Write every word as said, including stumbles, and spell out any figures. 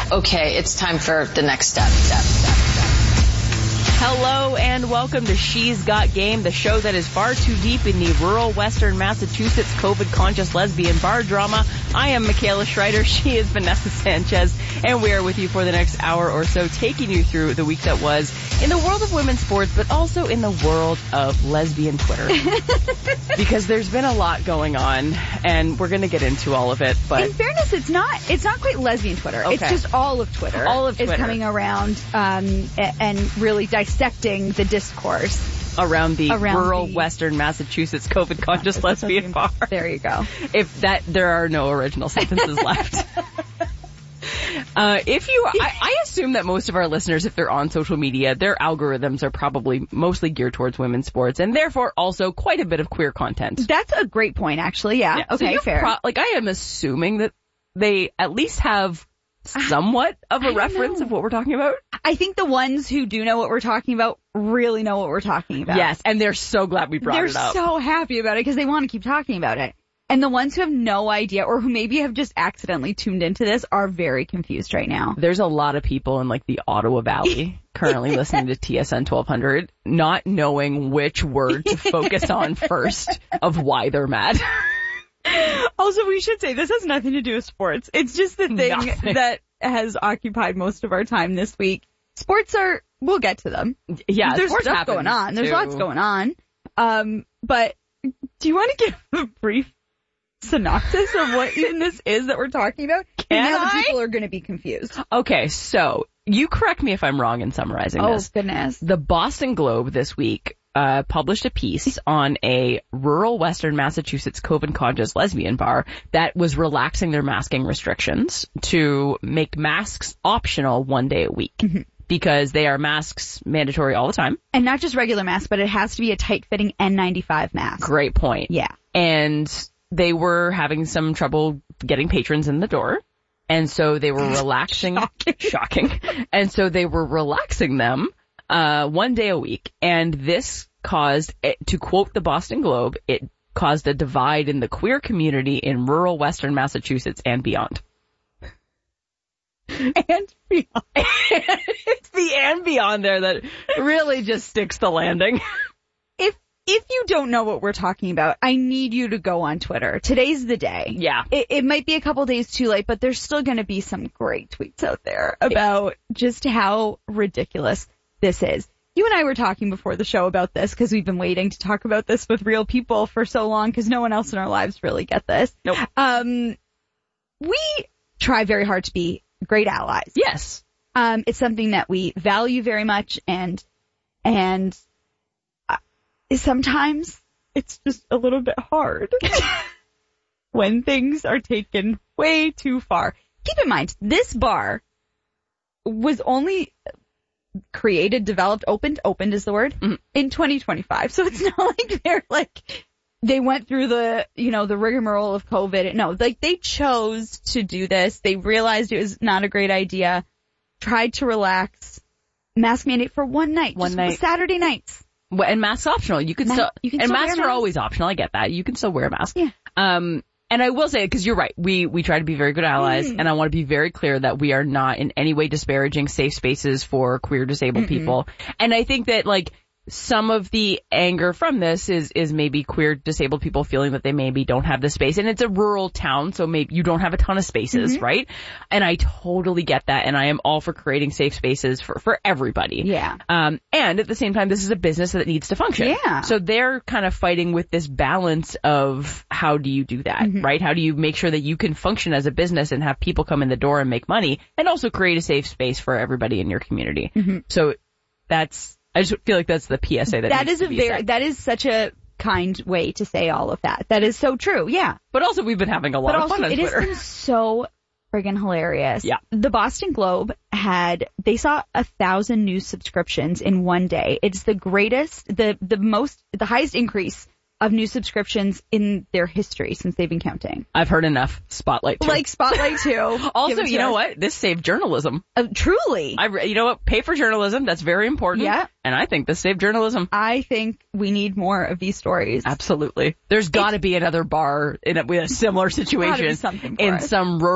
Okay, it's time for the next step, step, step, step. Hello and welcome to She's Got Game, the show that is far too deep in the rural western Massachusetts COVID-conscious lesbian bar drama. I am Michaela Schreider, she is Vanessa Sanchez, and we are with you for the next hour or so, taking you through the week that was in the world of women's sports, but also in the world of lesbian Twitter. Because there's been a lot going on, and we're going to get into all of it. But in fairness, it's not it's not quite lesbian Twitter. Okay. It's just all of Twitter. All of Twitter is coming around um, and really dissecting the discourse around the around rural the western Massachusetts COVID-conscious lesbian bar. There you go. If that, there are no original sentences left. Uh, if you, I, I assume that most of our listeners, if they're on social media, their algorithms are probably mostly geared towards women's sports and therefore also quite a bit of queer content. That's a great point, actually. Yeah. yeah. Okay, so fair. Pro- like, I am assuming that they at least have somewhat of a reference know. of what we're talking about. I think the ones who do know what we're talking about really know what we're talking about. Yes, and they're so glad we brought they're it up. They're so happy about it because they want to keep talking about it. And the ones who have no idea or who maybe have just accidentally tuned into this are very confused right now. There's a lot of people in like the Ottawa Valley currently listening to T S N twelve hundred, not knowing which word to focus on first of why they're mad. Also, we should say this has nothing to do with sports. It's just the thing Nothing. that has occupied most of our time this week. Sports are, we'll get to them. Yeah, There's sports stuff going on. There's too. lots going on. Um, but do you want to give a brief synopsis of what even this is that we're talking about? Can and now I? the people are going to be confused. Okay, so you correct me if I'm wrong in summarizing Oh, this. goodness. The Boston Globe this week uh published a piece on a rural western Massachusetts COVID-conscious lesbian bar that was relaxing their masking restrictions to make masks optional one day a week. Mm-hmm. Because they are masks mandatory all the time. And not just regular masks, but it has to be a tight-fitting N ninety-five mask. Great point. Yeah. And they were having some trouble getting patrons in the door. And so they were relaxing. Shocking. Shocking. And so they were relaxing them uh one day a week. And this caused, to quote the Boston Globe, it caused a divide in the queer community in rural western Massachusetts and beyond. And beyond. It's the and beyond there that really just sticks the landing. If if you don't know what we're talking about, I need you to go on Twitter. Today's the day. Yeah. It, it might be a couple days too late, but there's still going to be some great tweets out there about just how ridiculous this is. You and I were talking before the show about this because we've been waiting to talk about this with real people for so long because no one else in our lives really get this. Nope. Um, we try very hard to be great allies. Yes. Um, it's something that we value very much, and and uh, sometimes it's just a little bit hard when things are taken way too far. Keep in mind, this bar was only created, developed, opened, opened is the word, mm-hmm. in twenty twenty-five. So it's not like they're like, they went through the, you know, the rigmarole of COVID. No, like they chose to do this. They realized it was not a great idea, tried to relax, mask mandate for one night, one just night. Saturday nights. Well, and masks optional. You can Ma- still, you can and still masks wear are masks. always optional. I get that. You can still wear a mask. Yeah. Um, and I will say, because you're right, we, we try to be very good allies, Mm. and I want to be very clear that we are not in any way disparaging safe spaces for queer disabled Mm-mm. people. And I think that, like, some of the anger from this is, is maybe queer disabled people feeling that they maybe don't have the space. And it's a rural town, so maybe you don't have a ton of spaces, Mm-hmm. right? And I totally get that, and I am all for creating safe spaces for, for everybody. Yeah. Um, and at the same time, this is a business that needs to function. Yeah. So they're kind of fighting with this balance of how do you do that, Mm-hmm. right? How do you make sure that you can function as a business and have people come in the door and make money, and also create a safe space for everybody in your community? Mm-hmm. So that's, I just feel like that's the P S A that That needs is to a be very, said. that is such a kind way to say all of that. That is so true. Yeah. But also we've been having a lot But of also, fun on it has Twitter. been so friggin' hilarious. Yeah. The Boston Globe had, they saw a thousand new subscriptions in one day. It's the greatest, the, the most, the highest increase of new subscriptions in their history since they've been counting. I've heard enough. Spotlight too. Like Spotlight too. Also, Give it to you know us. what? This saved journalism. Uh, truly. I, re- you know what? Pay for journalism. That's very important. Yeah. And I think this saved journalism. I think we need more of these stories. Absolutely. There's got to be another bar in a, with a similar situation something for in us. some rural